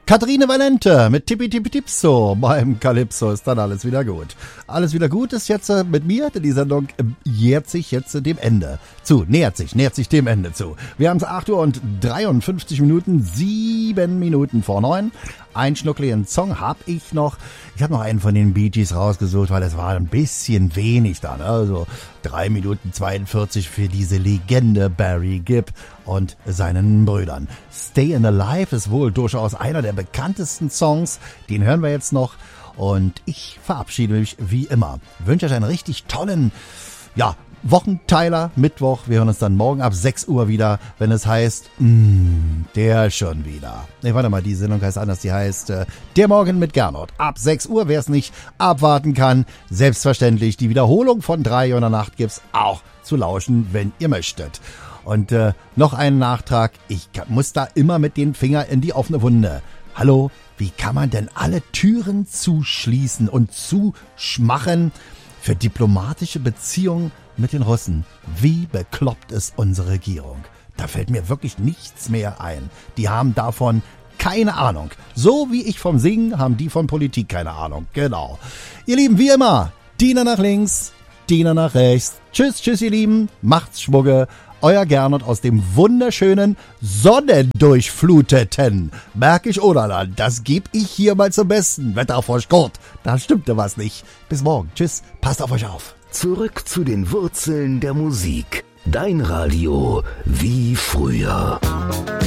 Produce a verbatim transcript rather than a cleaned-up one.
Katharine Valente mit Tippi Tippi Tipso beim Calypso ist dann alles wieder gut. Alles wieder gut ist jetzt äh, mit mir, denn die Sendung äh, jährt sich jetzt äh, dem Ende zu. Nähert sich, nähert sich dem Ende zu. Wir haben es acht Uhr und dreiundfünfzig Minuten, sieben Minuten vor neun. Einen schnuckligen Song habe ich noch. Ich habe noch einen von den Bee Gees rausgesucht, weil es war ein bisschen wenig dann. Also drei Minuten zweiundvierzig für diese Legende Barry Gibb und seinen Brüdern. Stayin' Alive ist wohl durchaus einer der bekanntesten Songs. Den hören wir jetzt noch. Und ich verabschiede mich wie immer. Wünsche euch einen richtig tollen, ja, Wochenteiler, Mittwoch. Wir hören uns dann morgen ab sechs Uhr wieder, wenn es heißt, mh, der schon wieder. Nee, warte mal, die Sendung heißt anders. Die heißt äh, Der Morgen mit Gernot. Ab sechs Uhr, wer es nicht abwarten kann, selbstverständlich die Wiederholung von drei Uhr in der Nacht gibt's auch zu lauschen, wenn ihr möchtet. Und äh, noch einen Nachtrag. Ich muss da immer mit dem Finger in die offene Wunde. Hallo, wie kann man denn alle Türen zuschließen und zuschmachen für diplomatische Beziehungen mit den Russen? Wie bekloppt ist unsere Regierung? Da fällt mir wirklich nichts mehr ein. Die haben davon keine Ahnung. So wie ich vom Singen, haben die von Politik keine Ahnung. Genau. Ihr Lieben, wie immer, Diener nach links, Diener nach rechts. Tschüss, tschüss, ihr Lieben. Macht's Schmugge. Euer Gernot aus dem wunderschönen, sonnendurchfluteten Märkisch Oderland. Das geb ich hier mal zum Besten. Wetterfrosch Kurt, da stimmte was nicht. Bis morgen. Tschüss. Passt auf euch auf. Zurück zu den Wurzeln der Musik. Dein Radio wie früher.